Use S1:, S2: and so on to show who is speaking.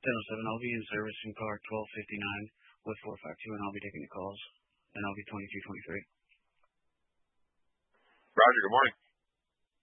S1: 10:07. I'll be in service in car 1259 with 452, and I'll be taking the calls. And I'll be 2223.
S2: Roger, good morning.